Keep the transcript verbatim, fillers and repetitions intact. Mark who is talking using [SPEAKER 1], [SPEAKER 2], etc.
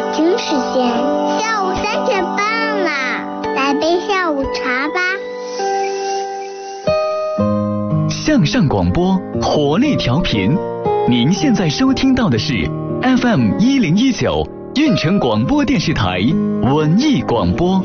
[SPEAKER 1] 京时间下午三点半啦，来杯下午茶吧。
[SPEAKER 2] 向上广播，活力调频。您现在收听到的是 F M 一零一九运城广播电视台文艺广播。